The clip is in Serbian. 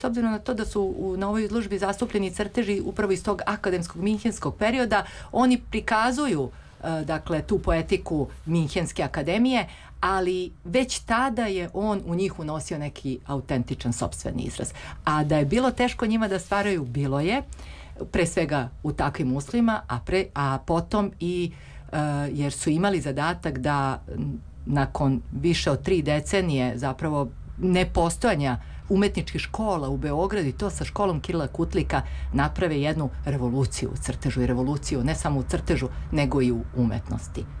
s obzirom na to da su na ovoj izložbi zastupljeni crteži upravo iz tog akademskog minhenskog perioda, oni prikazuju dakle tu poetiku Minhenske akademije, ali već tada je on u njih unosio neki autentičan sopstveni izraz. A da je bilo teško njima da stvaraju, bilo je, pre svega u takvim uslovima, a potom i jer su imali zadatak da nakon više od 3 decenije zapravo nepostojanja umetničkih škola u Beogradu i to sa školom Kirila Kutlika naprave jednu revoluciju u crtežu i revoluciju ne samo u crtežu nego i u umetnosti.